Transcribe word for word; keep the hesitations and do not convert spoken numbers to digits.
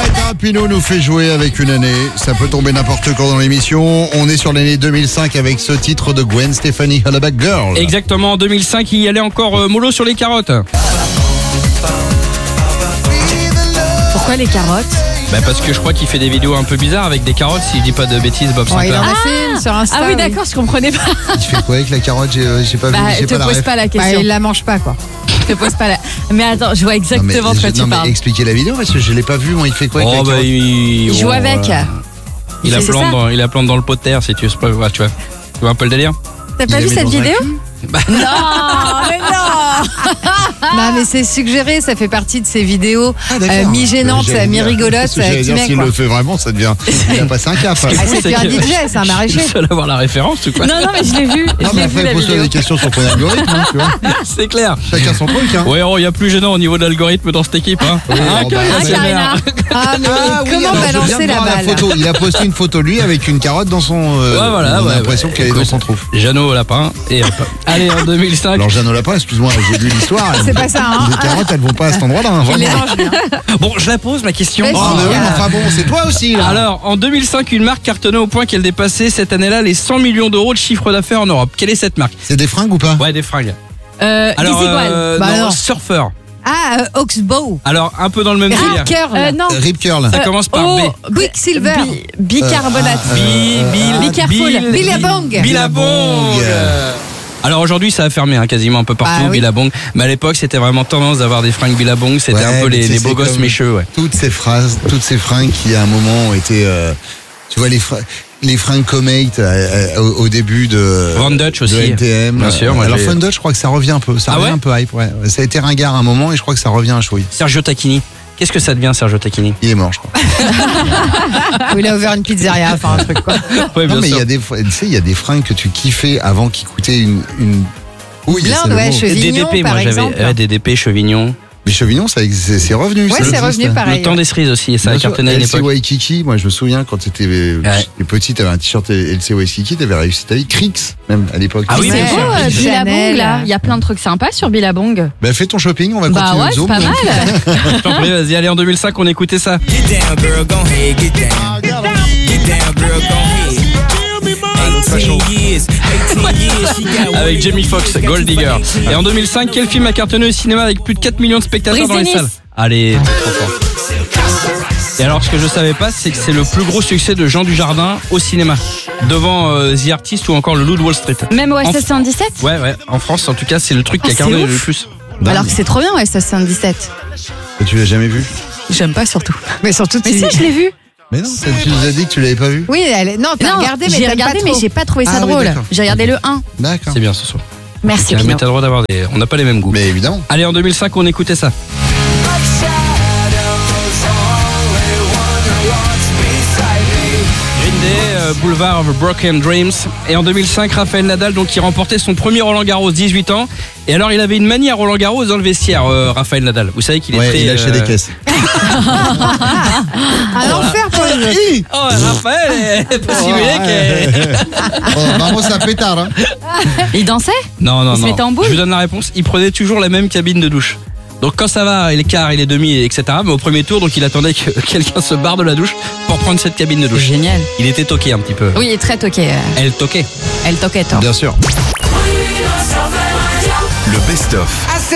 Pinot nous fait jouer avec une année. Ça peut tomber n'importe quand dans l'émission. On est sur l'année deux mille cinq avec ce titre de Gwen Stefani, Hollaback Girl. Exactement, en deux mille cinq, il y allait encore euh, mollo sur les carottes. Pourquoi les carottes? Bah parce que je crois qu'il fait des vidéos un peu bizarres avec des carottes, si je dis pas de bêtises, Bob Ouais, il Sinclair. en a fait une sur Insta. Ah oui, d'accord, je comprenais pas. Tu fais quoi avec la carotte? J'ai, euh, j'ai pas Bah, vu, j'ai te pas la pose ref. pas la Bah, question. il la mange pas, quoi. te pose pas la. Mais attends, je vois Non, mais, exactement de quoi je- tu non, mais parles. expliquez la vidéo parce que je l'ai pas vu. Moi, il fait quoi avec Oh la bah carotte? il, Il joue bon, avec. voilà. Il la C'est plante ça dans, il la plante dans le pot de terre si tu veux, c'est pas- ouais, tu vois. Tu vois un peu le délire? T'as Il pas la vu met cette dans un vidéo? cul Non, mais non. Non, mais c'est suggéré, ça fait partie de ces vidéos Ah, d'accord. euh, mi-gênantes, J'allais dire- mi-rigolotes. parce que j'allais qui dire, met, s'il quoi. le fait vraiment, ça devient. Il a passé un cap. Ah, c'est plus un D J, c'est un Je maraîcher. suis le seul à avoir la référence ou quoi? Non, non, mais je l'ai vu. Non, Je mais l'ai vu après, la pose-toi vidéo. des questions sur ton algorithme, hein, tu vois. C'est clair. Chacun son truc, hein. Ouais, oh, il y a plus gênant au niveau de l'algorithme dans cette équipe, hein. Oui, Hein, alors, bah, Karina Ah, c'est- Karina. Ah, mais Ah oui, comment alors, je viens balancer de la voir balle photo. Il a posté une photo lui avec une carotte dans son. euh, Ouais, voilà, on a ouais, l'impression ouais. qu'elle est dans Écoute, son trou. Jeannot au lapin et hop. Allez, en deux mille cinq. Alors Jeannot Lapin, excuse-moi, j'ai lu l'histoire. C'est pas ça, hein. Les carottes, elles vont pas à cet endroit-là, hein, Il les vraiment. mange bien. Bon, je la pose ma question. Vas-y. Oh, mais oui, mais enfin bon, c'est toi aussi, là. Alors, en deux mille cinq, une marque cartonnait au point qu'elle dépassait cette année-là les cent millions d'euros de chiffre d'affaires en Europe. Quelle est cette marque? C'est des fringues ou pas? Ouais, des fringues. Euh, Alors, des iguales. euh, Bah non, non. surfeur. Ah, euh, Oxbow. Alors, un peu dans le même délire. Rip Curl. Euh, non. Rip Curl. Ça commence par Oh, B. Quicksilver. bi- Bicarbonate. Bi- Bill, Be careful. Billabong. Billabong. Euh, Alors aujourd'hui ça a fermé hein, quasiment un peu partout, Ah oui. Billabong. Mais à l'époque c'était vraiment tendance d'avoir des fringues Billabong, c'était Ouais, un peu mais les, tu sais, les beaux c'est gosses comme mécheux, ouais. Toutes ces phrases, toutes ces fringues qui à un moment ont été, euh, tu vois, les, fringues, les fringues Comate euh, euh, au, au début de, Von Dutch aussi. de N T M. Bien sûr, moi, Alors j'ai- Von Dutch, je crois que ça revient un peu, ça Ah revient ouais un peu hype, ouais. Ça a été ringard à un moment et je crois que ça revient à chouille. Sergio Tacchini. Qu'est-ce que ça devient Sergio Tacchini? Il est mort, je crois. Où il a ouvert une pizzeria, enfin un truc, quoi. Ouais, bien non, mais il sûr. y a des, fois- tu sais, il y a des fringues que tu kiffais avant qui coûtaient une, une... Oui, Blinde, c'est le ouais, mot. cheville. Des D D P, Chevignon, moi par j'avais exemple. ouais, des D D P, Chevignon. Mais Chevignon, ça, ex- c'est c'est revenu. Ouais, ça c'est existe. revenu pareil. Le temps des cerises aussi, ça a Bien sûr, cartonné à L C l'époque. Waikiki, moi je me souviens quand t'étais Ouais. j'étais petit, t'avais un t-shirt L C Waikiki, t'avais réussi ta vie, Crix même à l'époque. Ah oui, C'est bien beau, sûr. euh, Chanel. Billabong, là. Il y a plein de trucs sympas sur Billabong. Bah fais ton shopping, on va Bah continuer ouais, le c'est zoom. pas mal. Je t'en prie, vas-y, allez en deux mille cinq on écoutait ça. Get down, girl, go ahead, get down. Get down, girl, go ahead. eighteen years, eighteen years, she got Avec Jamie Foxx, Gold Digger. Et en deux mille cinq, quel film a cartonné au cinéma avec plus de quatre millions de spectateurs Brise dans les Denis. salles? Allez, trop fort. Et alors, ce que je savais pas, c'est que c'est le plus gros succès de Jean Dujardin au cinéma, devant euh, The Artist ou encore Le Loup de Wall Street. Même au En- S S soixante-dix-sept. Ouais, ouais. En France, en tout cas, c'est le truc qui Ah, a c'est cartonné le ouf. plus. Alors que c'est trop bien, au S S soixante-dix-sept. Et tu l'as jamais vu? J'aime pas surtout. Mais surtout, Mais tu... si, je l'ai vu. Mais non, ça- tu nous as dit que tu l'avais pas vu. Oui, elle... non, t'as Non, regardé, mais j'ai t'aimes regardé, pas mais trop. j'ai pas trouvé ça Ah oui, drôle. d'accord. J'ai regardé le un. D'accord. C'est bien ce soir. Merci, Mais Pino. t'as le droit d'avoir des. On n'a pas les mêmes goûts. Mais évidemment. Allez, en deux mille cinq, on écoutait ça. Green Day, euh, Boulevard of Broken Dreams. Et en deux mille cinq, Rafael Nadal, donc, qui remportait son premier Roland Garros, dix-huit ans. Et alors, il avait une manie à Roland Garros dans le vestiaire, euh, Rafael Nadal. Vous savez qu'il est Ouais, très. il lâchait euh, des caisses. Un enfer pour les autres. Oh, Raphaël est pas simulé Ouais. Oh, vamos à pétard, hein. Il dansait? Non, non, Il se non. mettait en boule? Je vous donne la réponse. Il prenait toujours la même cabine de douche. Donc quand ça va, il est quart, il est demi, et cetera. Mais au premier tour, donc il attendait que quelqu'un se barre de la douche pour prendre cette cabine de douche. Génial. Il était toqué un petit peu. Oui, il est très toqué. euh, Elle toquait. Elle toquait, toi. Bien sûr. Le best-of.